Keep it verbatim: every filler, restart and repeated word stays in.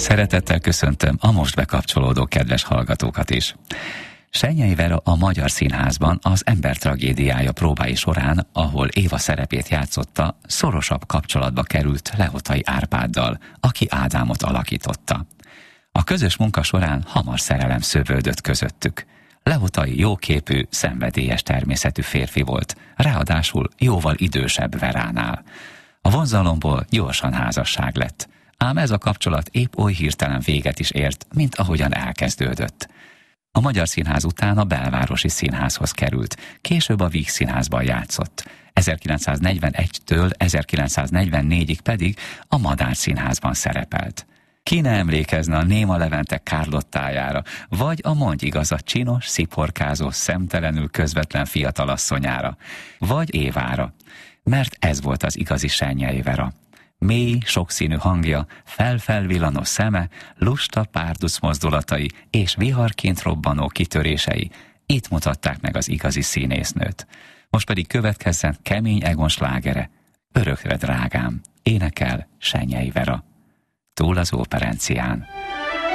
Szeretettel köszöntöm a most bekapcsolódó kedves hallgatókat is. Sennyei Vera a Magyar Színházban az Ember tragédiája próbái során, ahol Éva szerepét játszotta, szorosabb kapcsolatba került Lehotai Árpáddal, aki Ádámot alakította. A közös munka során hamar szerelem szövődött közöttük. Lehotai jóképű, szenvedélyes természetű férfi volt, ráadásul jóval idősebb Veránál. A vonzalomból gyorsan házasság lett, ám ez a kapcsolat épp oly hirtelen véget is ért, mint ahogyan elkezdődött. A Magyar Színház után a Belvárosi Színházhoz került, később a Víg Színházban játszott. ezerkilencszáznegyvenegytől ezerkilencszáznegyvennégyig pedig a Madár Színházban szerepelt. Ki ne emlékezne a Néma Levente Kárlottájára, vagy a mondj igazat csinos, sziporkázó, szemtelenül közvetlen fiatalasszonyára, vagy Évára, mert ez volt az igazi Sennyei Vera. Mély, sokszínű hangja, felfelvillanó szeme, lusta párduc mozdulatai és viharként robbanó kitörései itt mutatták meg az igazi színésznőt. Most pedig következzen Kemény Egon slágere, Örökre drágám, énekel Sennyei Vera. Túl az óperencián.